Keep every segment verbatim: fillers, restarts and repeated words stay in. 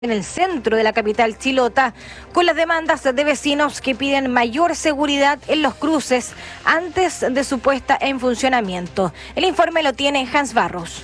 en el centro de la capital chilota, con las demandas de vecinos que piden mayor seguridad en los cruces antes de su puesta en funcionamiento. El informe lo tiene Hans Barros.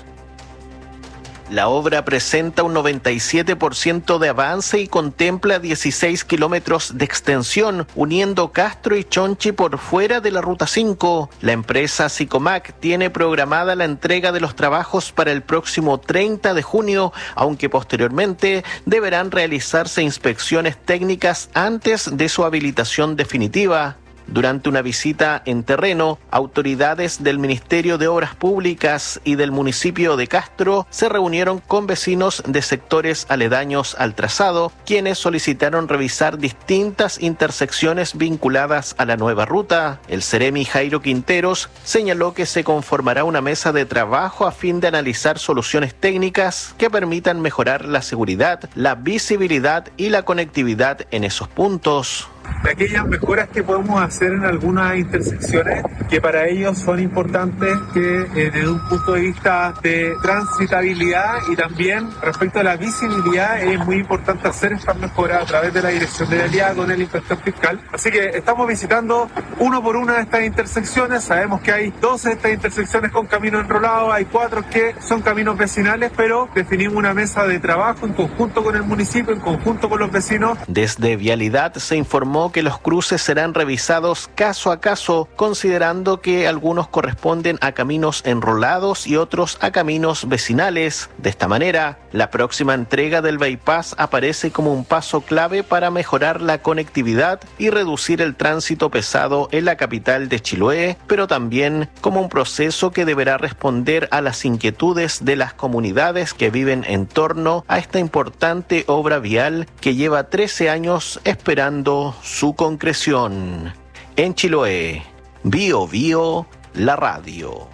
La obra presenta un noventa y siete por ciento de avance y contempla dieciséis kilómetros de extensión, uniendo Castro y Chonchi por fuera de la Ruta cinco. La empresa Sicomac tiene programada la entrega de los trabajos para el próximo treinta de junio, aunque posteriormente deberán realizarse inspecciones técnicas antes de su habilitación definitiva. Durante una visita en terreno, autoridades del Ministerio de Obras Públicas y del municipio de Castro se reunieron con vecinos de sectores aledaños al trazado, quienes solicitaron revisar distintas intersecciones vinculadas a la nueva ruta. El Seremi Jairo Quinteros señaló que se conformará una mesa de trabajo a fin de analizar soluciones técnicas que permitan mejorar la seguridad, la visibilidad y la conectividad en esos puntos. De aquellas mejoras que podemos hacer en algunas intersecciones que para ellos son importantes, que eh, desde un punto de vista de transitabilidad y también respecto a la visibilidad es muy importante hacer estas mejoras a través de la Dirección de Vialidad con el inspector fiscal. Así que estamos visitando uno por una de estas intersecciones. Sabemos que hay doce de estas intersecciones con caminos enrolados, hay cuatro que son caminos vecinales, pero definimos una mesa de trabajo en conjunto con el municipio, en conjunto con los vecinos. Desde Vialidad se informó que los cruces serán revisados caso a caso, considerando que algunos corresponden a caminos enrolados y otros a caminos vecinales. De esta manera, la próxima entrega del bypass aparece como un paso clave para mejorar la conectividad y reducir el tránsito pesado en la capital de Chiloé, pero también como un proceso que deberá responder a las inquietudes de las comunidades que viven en torno a esta importante obra vial que lleva trece años esperando su concreción. En Chiloé, Bio Bio, la radio.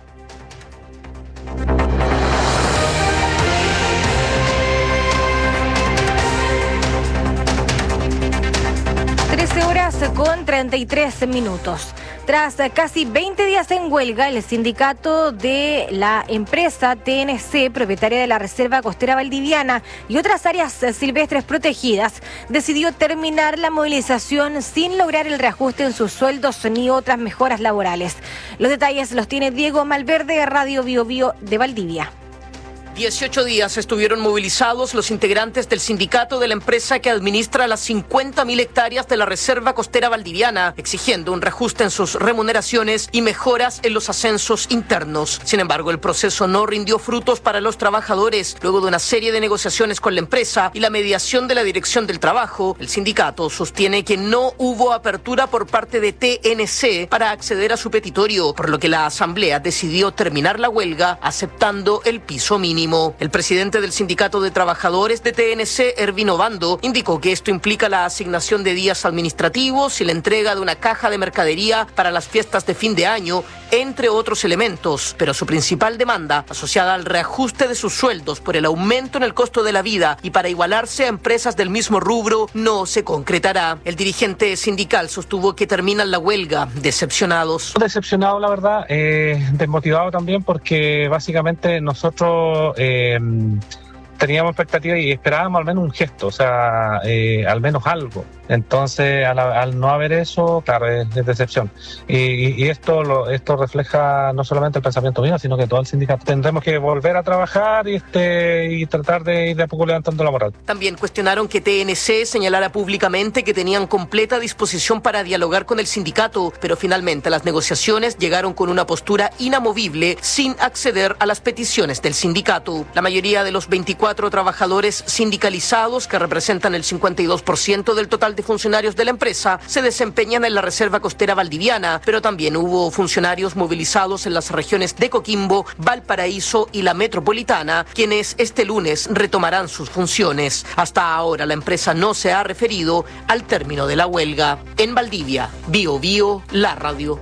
trece horas con treinta y tres minutos. Tras casi veinte días en huelga, el sindicato de la empresa T N C, propietaria de la Reserva Costera Valdiviana y otras áreas silvestres protegidas, decidió terminar la movilización sin lograr el reajuste en sus sueldos ni otras mejoras laborales. Los detalles los tiene Diego Malverde, Radio Bio Bio de Valdivia. dieciocho días estuvieron movilizados los integrantes del sindicato de la empresa que administra las cincuenta mil hectáreas de la Reserva Costera Valdiviana, exigiendo un reajuste en sus remuneraciones y mejoras en los ascensos internos. Sin embargo, el proceso no rindió frutos para los trabajadores. Luego de una serie de negociaciones con la empresa y la mediación de la Dirección del Trabajo, el sindicato sostiene que no hubo apertura por parte de T N C para acceder a su petitorio, por lo que la asamblea decidió terminar la huelga aceptando el piso mínimo. El presidente del Sindicato de Trabajadores de T N C, Ervin Obando, indicó que esto implica la asignación de días administrativos y la entrega de una caja de mercadería para las fiestas de fin de año, entre otros elementos. Pero su principal demanda, asociada al reajuste de sus sueldos por el aumento en el costo de la vida y para igualarse a empresas del mismo rubro, no se concretará. El dirigente sindical sostuvo que terminan la huelga decepcionados. Decepcionado, la verdad, eh, desmotivado también porque básicamente nosotros Eh, teníamos expectativas y esperábamos al menos un gesto, o sea, eh, al menos algo. Entonces, al, al no haber eso, claro, es, es decepción. Y, y, y esto lo, esto refleja no solamente el pensamiento mío, sino que todo el sindicato. Tendremos que volver a trabajar y, este, y tratar de ir de a poco levantando la moral. También cuestionaron que T N C señalara públicamente que tenían completa disposición para dialogar con el sindicato, pero finalmente las negociaciones llegaron con una postura inamovible sin acceder a las peticiones del sindicato. La mayoría de los veinticuatro trabajadores sindicalizados, que representan el cincuenta y dos por ciento del total de funcionarios de la empresa, se desempeñan en la Reserva Costera Valdiviana, pero también hubo funcionarios movilizados en las regiones de Coquimbo, Valparaíso y la Metropolitana, quienes este lunes retomarán sus funciones. Hasta ahora la empresa no se ha referido al término de la huelga. En Valdivia, Bio Bio, la radio.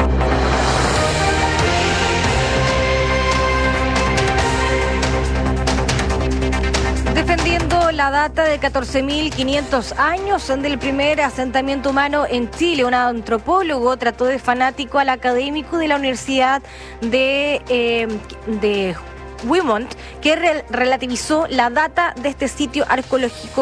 Defendiendo la data de catorce mil quinientos años del primer asentamiento humano en Chile, un antropólogo trató de fanático al académico de la Universidad de, eh, de Wimont, que re- relativizó la data de este sitio arqueológico